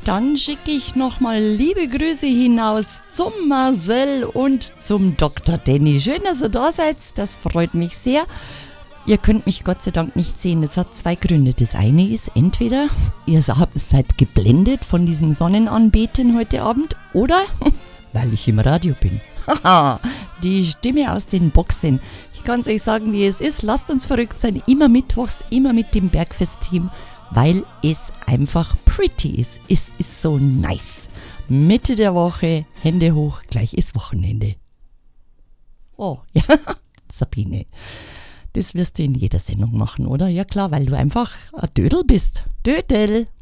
Dann schicke ich nochmal liebe Grüße hinaus zum Marcel und zum Dr. Danny. Schön, dass ihr da seid, das freut mich sehr. Ihr könnt mich Gott sei Dank nicht sehen, das hat zwei Gründe. Das eine ist, entweder ihr seid geblendet von diesem Sonnenanbeten heute Abend oder weil ich im Radio bin. Haha, die Stimme aus den Boxen. Ich kann es euch sagen, wie es ist. Lasst uns verrückt sein, immer mittwochs, immer mit dem Bergfest-Team, weil es einfach pretty ist. Es ist so nice. Mitte der Woche, Hände hoch, gleich ist Wochenende. Oh, ja, Sabine, das wirst du in jeder Sendung machen, oder? Ja klar, weil du einfach ein Dödel bist. Dödel.